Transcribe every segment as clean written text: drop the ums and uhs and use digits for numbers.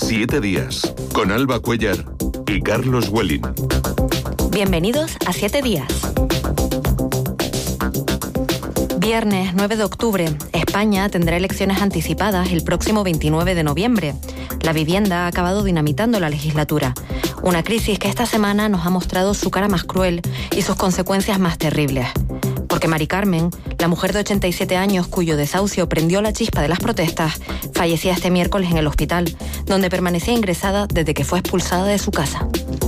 7 días, con Alba Cuellar y Carlos Welling. Bienvenidos a 7 días. Viernes 9 de octubre, España tendrá elecciones anticipadas el próximo 29 de noviembre. La vivienda ha acabado dinamitando la legislatura. Una crisis que esta semana nos ha mostrado su cara más cruel y sus consecuencias más terribles. Porque Mari Carmen, la mujer de 87 años cuyo desahucio prendió la chispa de las protestas, fallecía este miércoles en el hospital, donde permanecía ingresada desde que fue expulsada de su casa.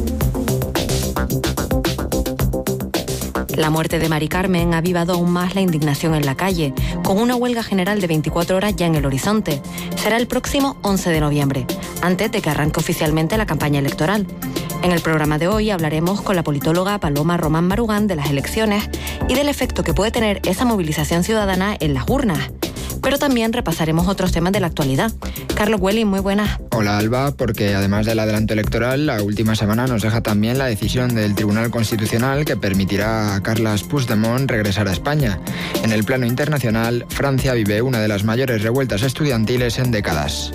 La muerte de Mari Carmen ha avivado aún más la indignación en la calle, con una huelga general de 24 horas ya en el horizonte. Será el próximo 11 de noviembre, antes de que arranque oficialmente la campaña electoral. En el programa de hoy hablaremos con la politóloga Paloma Román Marugán de las elecciones y del efecto que puede tener esa movilización ciudadana en las urnas. Pero también repasaremos otros temas de la actualidad. Carlos Welling, muy buenas. Hola Alba, porque además del adelanto electoral, la última semana nos deja también la decisión del Tribunal Constitucional que permitirá a Carles Puigdemont regresar a España. En el plano internacional, Francia vive una de las mayores revueltas estudiantiles en décadas.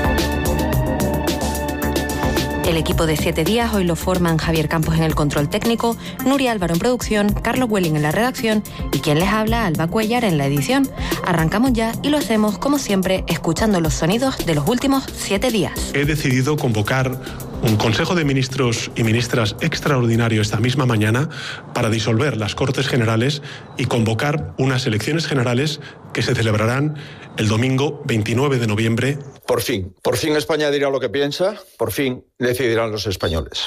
El equipo de 7 días hoy lo forman Javier Campos en el control técnico, Nuria Álvaro en producción, Carlos Welling en la redacción y quien les habla, Alba Cuellar, en la edición. Arrancamos ya y lo hacemos, como siempre, escuchando los sonidos de los últimos 7 días. He decidido convocar un Consejo de Ministros y Ministras extraordinario esta misma mañana para disolver las Cortes Generales y convocar unas elecciones generales que se celebrarán el domingo 29 de noviembre. Por fin España dirá lo que piensa, por fin decidirán los españoles.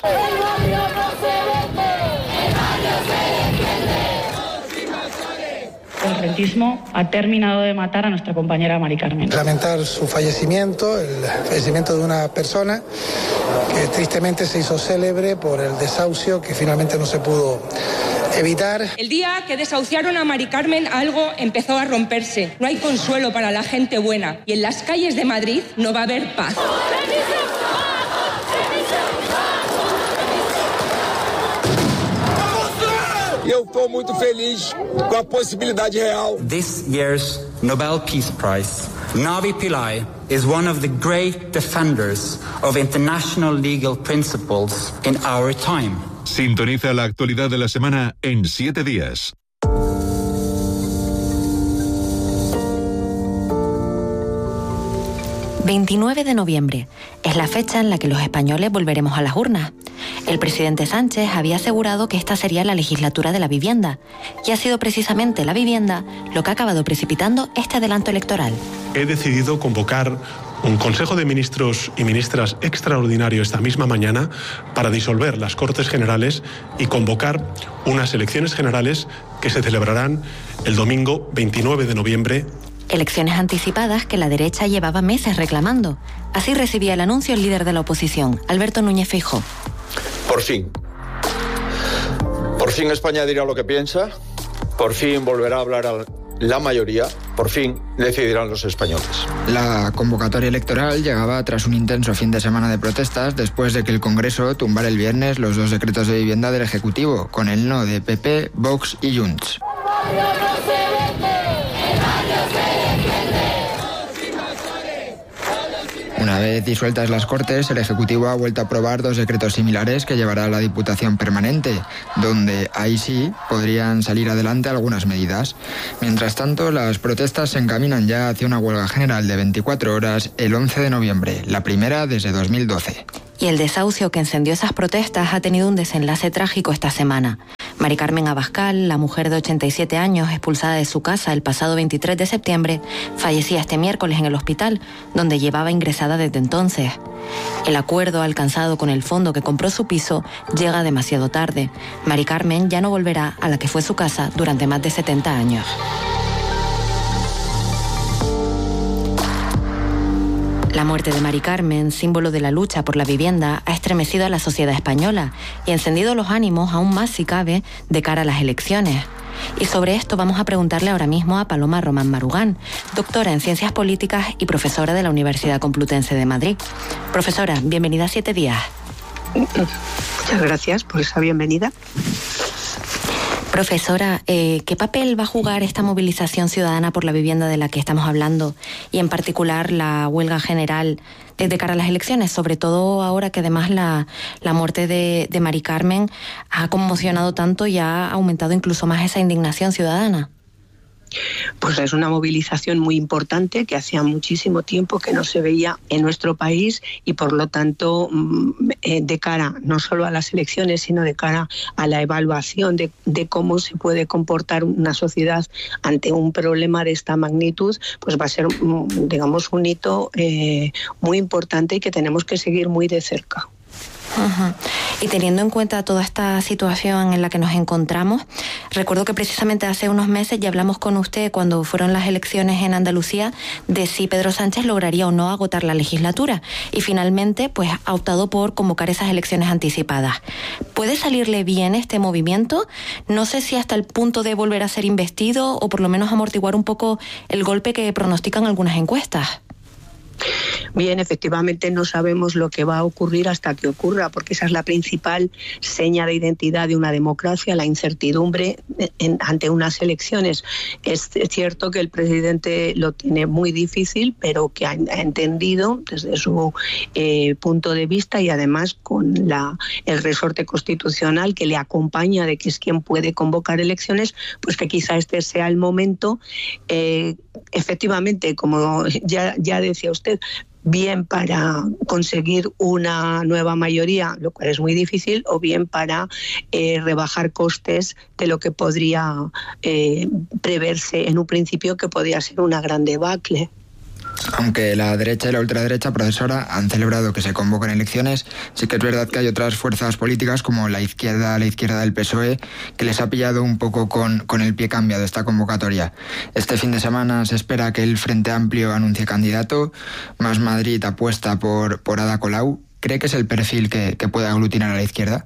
El rentismo ha terminado de matar a nuestra compañera Mari Carmen. Lamentar su fallecimiento, el fallecimiento de una persona que tristemente se hizo célebre por el desahucio que finalmente no se pudo evitar. El día que desahuciaron a Mari Carmen, algo empezó a romperse. No hay consuelo para la gente buena y en las calles de Madrid no va a haber paz. Eu estou muito feliz com a possibilidade real. This year's Nobel Peace Prize, Navi Pillay, is one of the great defenders of international legal principles in our time. Sintoniza la actualidad de la semana en 7 días. ...29 de noviembre... es la fecha en la que los españoles volveremos a las urnas. El presidente Sánchez había asegurado que esta sería la legislatura de la vivienda... y ha sido precisamente la vivienda lo que ha acabado precipitando este adelanto electoral. He decidido convocar un Consejo de Ministros y Ministras extraordinario esta misma mañana para disolver las Cortes Generales y convocar unas elecciones generales que se celebrarán el domingo 29 de noviembre. Elecciones anticipadas que la derecha llevaba meses reclamando. Así recibía el anuncio el líder de la oposición, Alberto Núñez Feijóo. Por fin España dirá lo que piensa, por fin volverá a hablar a la mayoría, por fin decidirán los españoles. La convocatoria electoral llegaba tras un intenso fin de semana de protestas después de que el Congreso tumbara el viernes los 2 decretos de vivienda del Ejecutivo, con el no de PP, Vox y Junts. Una vez disueltas las Cortes, el Ejecutivo ha vuelto a aprobar 2 decretos similares que llevará a la Diputación Permanente, donde ahí sí podrían salir adelante algunas medidas. Mientras tanto, las protestas se encaminan ya hacia una huelga general de 24 horas el 11 de noviembre, la primera desde 2012. Y el desahucio que encendió esas protestas ha tenido un desenlace trágico esta semana. Mari Carmen Abascal, la mujer de 87 años expulsada de su casa el pasado 23 de septiembre, fallecía este miércoles en el hospital, donde llevaba ingresada desde entonces. El acuerdo alcanzado con el fondo que compró su piso llega demasiado tarde. Mari Carmen ya no volverá a la que fue su casa durante más de 70 años. La muerte de Mari Carmen, símbolo de la lucha por la vivienda, ha estremecido a la sociedad española y encendido los ánimos aún más, si cabe, de cara a las elecciones. Y sobre esto vamos a preguntarle ahora mismo a Paloma Román Marugán, doctora en Ciencias Políticas y profesora de la Universidad Complutense de Madrid. Profesora, bienvenida a 7 días. Muchas gracias por esa bienvenida. Profesora, ¿qué papel va a jugar esta movilización ciudadana por la vivienda de la que estamos hablando y en particular la huelga general de cara a las elecciones? Sobre todo ahora que además la muerte de Mari Carmen ha conmocionado tanto y ha aumentado incluso más esa indignación ciudadana. Pues es una movilización muy importante que hacía muchísimo tiempo que no se veía en nuestro país y por lo tanto de cara no solo a las elecciones sino de cara a la evaluación de cómo se puede comportar una sociedad ante un problema de esta magnitud, pues va a ser, digamos, un hito muy importante y que tenemos que seguir muy de cerca. Uh-huh. Y teniendo en cuenta toda esta situación en la que nos encontramos, recuerdo que precisamente hace unos meses ya hablamos con usted cuando fueron las elecciones en Andalucía de si Pedro Sánchez lograría o no agotar la legislatura y finalmente pues ha optado por convocar esas elecciones anticipadas. ¿Puede salirle bien este movimiento? No sé si hasta el punto de volver a ser investido o por lo menos amortiguar un poco el golpe que pronostican algunas encuestas. Bien, efectivamente no sabemos lo que va a ocurrir hasta que ocurra, porque esa es la principal seña de identidad de una democracia, la incertidumbre ante unas elecciones. Es cierto que el presidente lo tiene muy difícil, pero que ha entendido desde su punto de vista y además con el resorte constitucional que le acompaña de que es quien puede convocar elecciones, pues que quizá este sea el momento. Efectivamente, como ya decía usted, bien para conseguir una nueva mayoría, lo cual es muy difícil, o bien para rebajar costes de lo que podría preverse en un principio que podría ser una gran debacle. Aunque la derecha y la ultraderecha, profesora, han celebrado que se convoquen elecciones, sí que es verdad que hay otras fuerzas políticas como la izquierda del PSOE, que les ha pillado un poco con el pie cambiado esta convocatoria. Este fin de semana se espera que el Frente Amplio anuncie candidato, Más Madrid apuesta por Ada Colau. ¿Cree que es el perfil que puede aglutinar a la izquierda?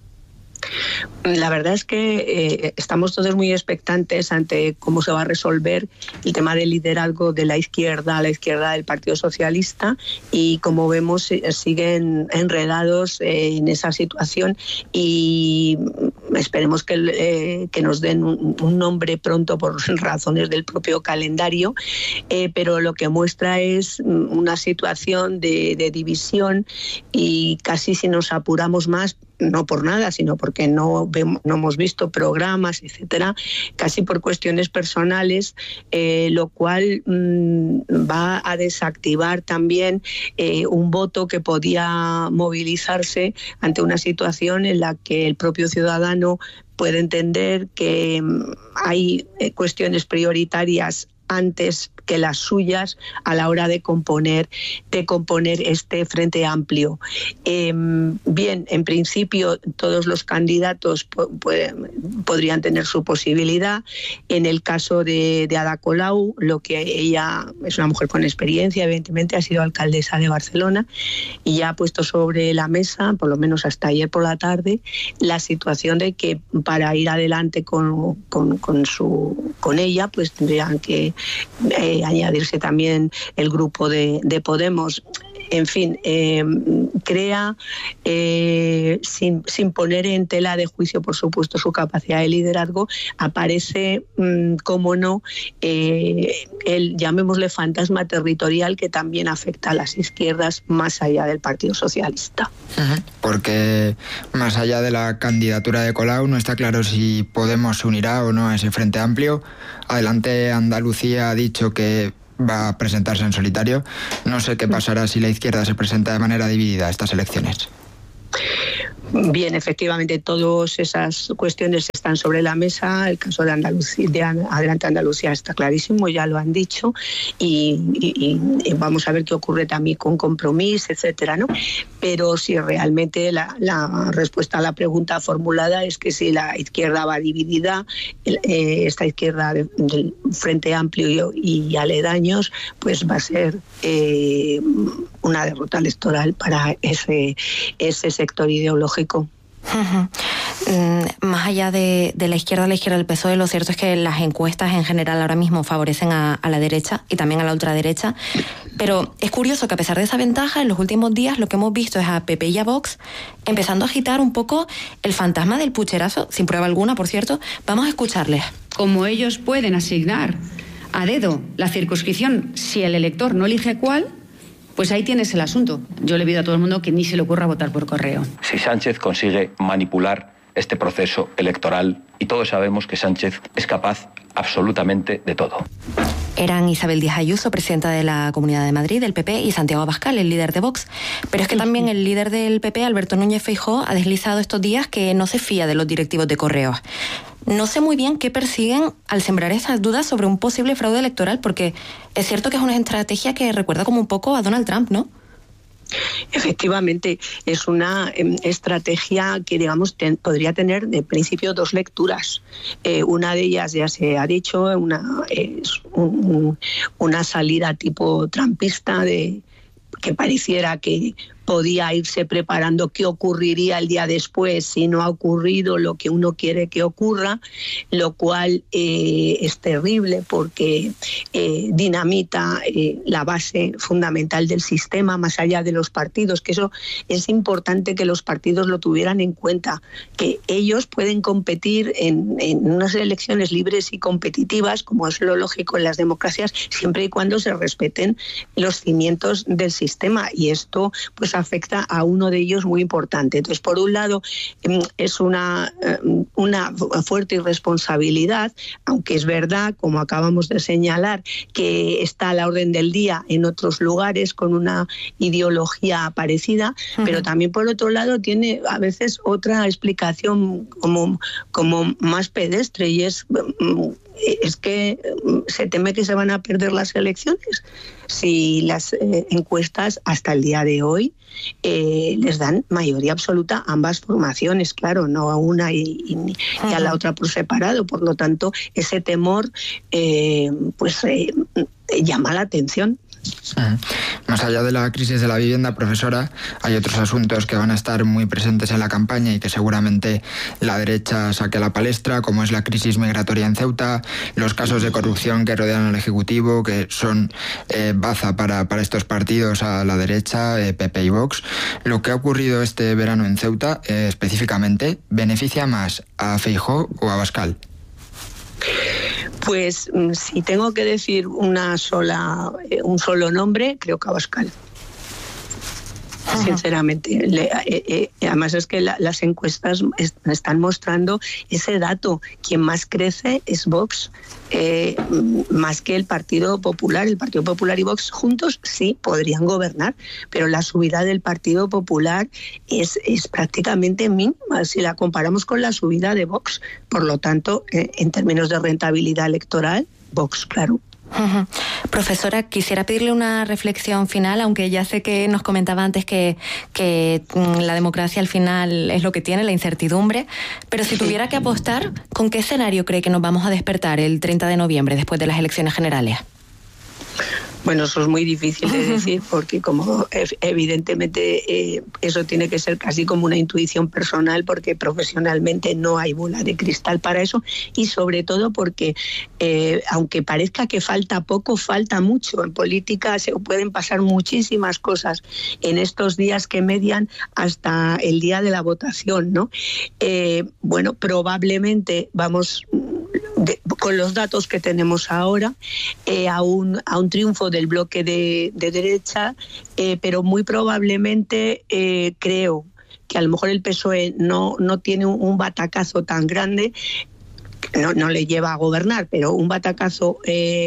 La verdad es que estamos todos muy expectantes ante cómo se va a resolver el tema del liderazgo de la izquierda del Partido Socialista y como vemos siguen enredados en esa situación y esperemos que nos den un nombre pronto por razones del propio calendario, pero lo que muestra es una situación de división y casi si nos apuramos más, no por nada, sino porque no hemos visto programas, etcétera, casi por cuestiones personales, lo cual va a desactivar también un voto que podía movilizarse ante una situación en la que el propio ciudadano puede entender que hay cuestiones prioritarias antes que las suyas a la hora de componer este Frente Amplio. Bien, en principio todos los candidatos podrían tener su posibilidad. En el caso de Ada Colau, lo que ella es una mujer con experiencia, evidentemente ha sido alcaldesa de Barcelona y ya ha puesto sobre la mesa, por lo menos hasta ayer por la tarde, la situación de que para ir adelante con ella, pues tendrían que añadirse también el grupo de Podemos. En fin, crea, sin poner en tela de juicio, por supuesto, su capacidad de liderazgo, aparece, cómo no, el, llamémosle, fantasma territorial que también afecta a las izquierdas más allá del Partido Socialista. Porque más allá de la candidatura de Colau, no está claro si Podemos se unirá o no a ese Frente Amplio. Adelante Andalucía ha dicho que va a presentarse en solitario. No sé qué pasará si la izquierda se presenta de manera dividida a estas elecciones. Bien, efectivamente, todas esas cuestiones están sobre la mesa. El caso de Andalucía, de Adelante Andalucía, está clarísimo, ya lo han dicho, y vamos a ver qué ocurre también con Compromís, etcétera, ¿no? Pero si realmente la respuesta a la pregunta formulada es que si la izquierda va dividida, esta izquierda del Frente Amplio y aledaños, pues va a ser una derrota electoral para ese sector ideológico. Más allá de la izquierda del PSOE, lo cierto es que las encuestas en general ahora mismo favorecen a la derecha y también a la ultraderecha. Pero es curioso que a pesar de esa ventaja, en los últimos días lo que hemos visto es a PP y a Vox empezando a agitar un poco el fantasma del pucherazo, sin prueba alguna, por cierto. Vamos a escucharles. Como ellos pueden asignar a dedo la circunscripción, si el elector no elige cuál, pues ahí tienes el asunto. Yo le pido a todo el mundo que ni se le ocurra votar por correo. Si Sánchez consigue manipular este proceso electoral, y todos sabemos que Sánchez es capaz absolutamente de todo. Eran Isabel Díaz Ayuso, presidenta de la Comunidad de Madrid, del PP, y Santiago Abascal, el líder de Vox. Pero es que también el líder del PP, Alberto Núñez Feijóo, ha deslizado estos días que no se fía de los directivos de Correos. No sé muy bien qué persiguen al sembrar esas dudas sobre un posible fraude electoral, porque es cierto que es una estrategia que recuerda como un poco a Donald Trump, ¿no? Efectivamente, es una estrategia que, digamos, podría tener de principio dos lecturas. Una de ellas ya se ha dicho, es una salida tipo trumpista que pareciera que podía irse preparando qué ocurriría el día después si no ha ocurrido lo que uno quiere que ocurra, lo cual es terrible porque dinamita la base fundamental del sistema más allá de los partidos, que eso es importante que los partidos lo tuvieran en cuenta, que ellos pueden competir en unas elecciones libres y competitivas, como es lo lógico en las democracias, siempre y cuando se respeten los cimientos del sistema, y esto pues afecta a uno de ellos muy importante. Entonces, por un lado, es una fuerte irresponsabilidad, aunque es verdad, como acabamos de señalar, que está a la orden del día en otros lugares con una ideología parecida, pero también, por otro lado, tiene a veces otra explicación como más pedestre, y es que se teme que se van a perder las elecciones si las encuestas hasta el día de hoy les dan mayoría absoluta a ambas formaciones, claro, no a una y a la otra por separado. Por lo tanto, ese temor llama la atención. Más allá de la crisis de la vivienda, profesora, hay otros asuntos que van a estar muy presentes en la campaña y que seguramente la derecha saque a la palestra, como es la crisis migratoria en Ceuta, los casos de corrupción que rodean al Ejecutivo, que son baza para estos partidos a la derecha, PP y Vox. Lo que ha ocurrido este verano en Ceuta, específicamente, ¿beneficia más a Feijóo o a Abascal? Pues si tengo que decir un solo nombre, creo que Abascal. Sinceramente, además es que las encuestas están mostrando ese dato. Quien más crece es Vox, más que el Partido Popular. El Partido Popular y Vox juntos sí podrían gobernar, pero la subida del Partido Popular es prácticamente mínima si la comparamos con la subida de Vox. Por lo tanto, en términos de rentabilidad electoral, Vox, claro. Profesora, quisiera pedirle una reflexión final, aunque ya sé que nos comentaba antes que la democracia al final es lo que tiene, la incertidumbre, pero si tuviera que apostar, ¿con qué escenario cree que nos vamos a despertar el 30 de noviembre después de las elecciones generales? Bueno, eso es muy difícil de decir porque como evidentemente eso tiene que ser casi como una intuición personal, porque profesionalmente no hay bola de cristal para eso, y sobre todo porque aunque parezca que falta poco, falta mucho. En política se pueden pasar muchísimas cosas en estos días que median hasta el día de la votación, ¿no? Bueno, probablemente vamos con los datos que tenemos ahora a un triunfo del bloque de derecha, pero muy probablemente creo que a lo mejor el PSOE no tiene un batacazo tan grande. No le lleva a gobernar, pero un batacazo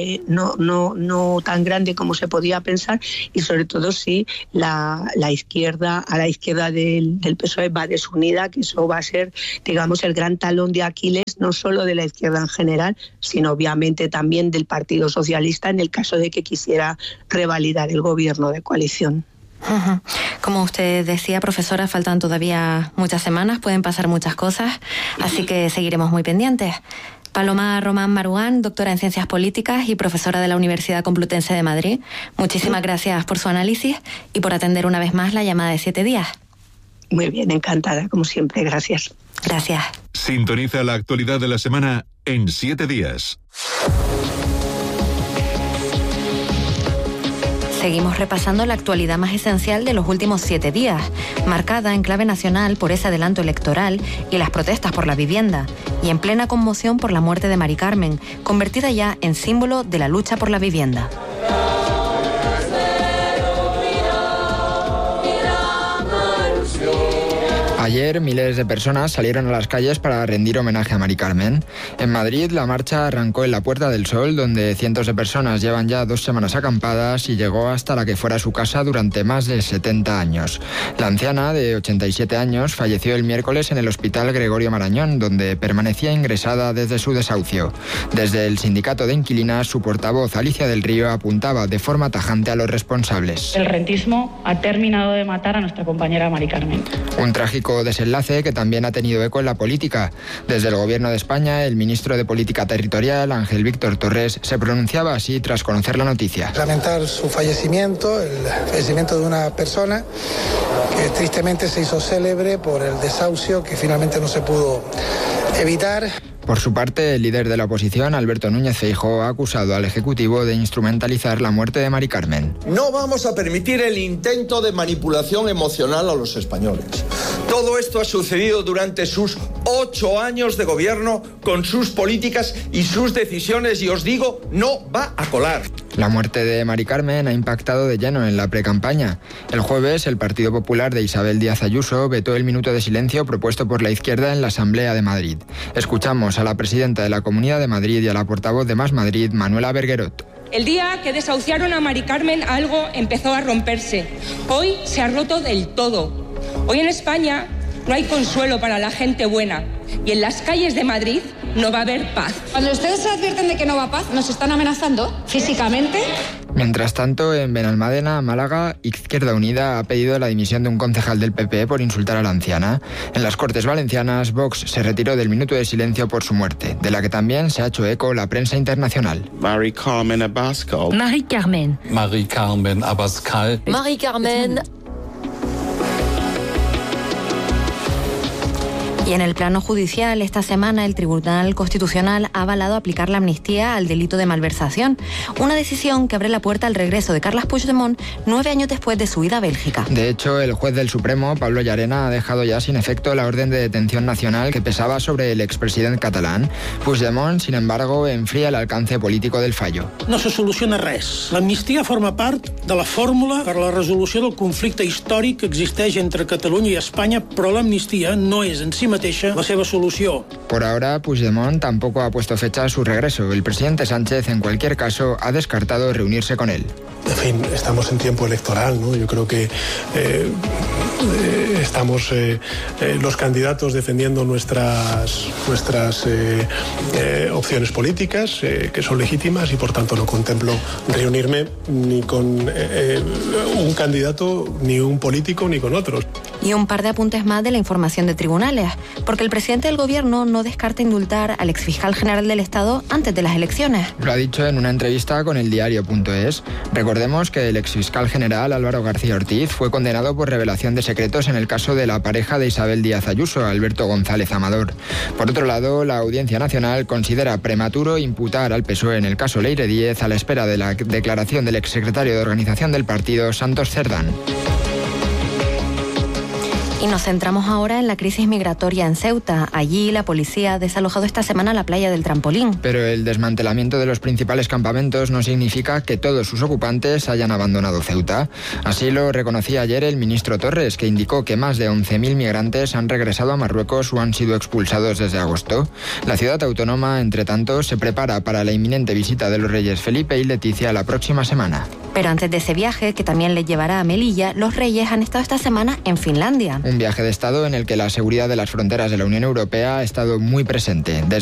no tan grande como se podía pensar, y sobre todo si a la izquierda del PSOE va desunida, que eso va a ser, digamos, el gran talón de Aquiles, no solo de la izquierda en general, sino obviamente también del Partido Socialista en el caso de que quisiera revalidar el gobierno de coalición. Como usted decía, profesora, faltan todavía muchas semanas, pueden pasar muchas cosas, así que seguiremos muy pendientes. Paloma Román Maruán, doctora en Ciencias Políticas y profesora de la Universidad Complutense de Madrid, muchísimas gracias por su análisis y por atender una vez más la llamada de 7 días. Muy bien, encantada, como siempre, gracias. Gracias. Sintoniza la actualidad de la semana en 7 días. Seguimos repasando la actualidad más esencial de los últimos 7 días, marcada en clave nacional por ese adelanto electoral y las protestas por la vivienda, y en plena conmoción por la muerte de Mari Carmen, convertida ya en símbolo de la lucha por la vivienda. Ayer miles de personas salieron a las calles para rendir homenaje a Mari Carmen. En Madrid la marcha arrancó en la Puerta del Sol, donde cientos de personas llevan ya 2 semanas acampadas y llegó hasta la que fuera su casa durante más de 70 años. La anciana, de 87 años, falleció el miércoles en el Hospital Gregorio Marañón, donde permanecía ingresada desde su desahucio. Desde el sindicato de inquilinas, su portavoz Alicia del Río apuntaba de forma tajante a los responsables. El rentismo ha terminado de matar a nuestra compañera Mari Carmen. Un trágico desenlace que también ha tenido eco en la política. Desde el Gobierno de España, el ministro de Política Territorial, Ángel Víctor Torres, se pronunciaba así tras conocer la noticia. Lamentar su fallecimiento, el fallecimiento de una persona que tristemente se hizo célebre por el desahucio que finalmente no se pudo evitar. Por su parte, el líder de la oposición, Alberto Núñez Feijóo, ha acusado al Ejecutivo de instrumentalizar la muerte de Mari Carmen. No vamos a permitir el intento de manipulación emocional a los españoles. Todo esto ha sucedido durante sus 8 años de gobierno, con sus políticas y sus decisiones, y os digo, no va a colar. La muerte de Mari Carmen ha impactado de lleno en la precampaña. El jueves, el Partido Popular de Isabel Díaz Ayuso vetó el minuto de silencio propuesto por la izquierda en la Asamblea de Madrid. Escuchamos a la presidenta de la Comunidad de Madrid y a la portavoz de Más Madrid, Manuela Berguerot. El día que desahuciaron a Mari Carmen, algo empezó a romperse. Hoy se ha roto del todo. Hoy en España no hay consuelo para la gente buena, y en las calles de Madrid no va a haber paz. Cuando ustedes se advierten de que no va paz, nos están amenazando físicamente. Mientras tanto, en Benalmádena, Málaga, Izquierda Unida ha pedido la dimisión de un concejal del PP por insultar a la anciana. En las Cortes Valencianas, Vox se retiró del minuto de silencio por su muerte, de la que también se ha hecho eco la prensa internacional. Mari Carmen Abascal. Mari Carmen. Mari Carmen Abascal. Mari Carmen. Y en el plano judicial, esta semana el Tribunal Constitucional ha avalado aplicar la amnistía al delito de malversación, una decisión que abre la puerta al regreso de Carles Puigdemont 9 años después de su ida a Bélgica. De hecho, el juez del Supremo, Pablo Llarena, ha dejado ya sin efecto la orden de detención nacional que pesaba sobre el expresidente catalán. Puigdemont, sin embargo, enfría el alcance político del fallo. No se soluciona res. L'amnistia forma part de la fórmula per a la resolució del conflicte històric que existeix entre Catalunya i Espanya, però l'amnistia no és en si mateixa la seva solució. Por ahora, Puigdemont tampoco ha puesto fecha a su regreso. El presidente Sánchez, en cualquier caso, ha descartado reunirse con él. En fin, estamos en tiempo electoral, ¿no? Yo creo que estamos los candidatos defendiendo nuestras opciones políticas, que son legítimas, y por tanto no contemplo reunirme ni con un candidato, ni un político, ni con otros. Y un par de apuntes más de la información de tribunales, porque el presidente del gobierno no descarta indultar al exfiscal general del Estado antes de las elecciones. Lo ha dicho en una entrevista con el diario.es. Recordemos que el exfiscal general Álvaro García Ortiz fue condenado por revelación de secretos en el caso de la pareja de Isabel Díaz Ayuso, Alberto González Amador. Por otro lado, la Audiencia Nacional considera prematuro imputar al PSOE en el caso Leire Díez a la espera de la declaración del exsecretario de organización del partido, Santos Cerdán. Y nos centramos ahora en la crisis migratoria en Ceuta. Allí la policía ha desalojado esta semana la playa del Trampolín. Pero el desmantelamiento de los principales campamentos no significa que todos sus ocupantes hayan abandonado Ceuta. Así lo reconocía ayer el ministro Torres, que indicó que más de 11.000 migrantes han regresado a Marruecos o han sido expulsados desde agosto. La ciudad autónoma, entre tanto, se prepara para la inminente visita de los reyes Felipe y Leticia la próxima semana. Pero antes de ese viaje, que también les llevará a Melilla, los reyes han estado esta semana en Finlandia. Un viaje de Estado en el que la seguridad de las fronteras de la Unión Europea ha estado muy presente.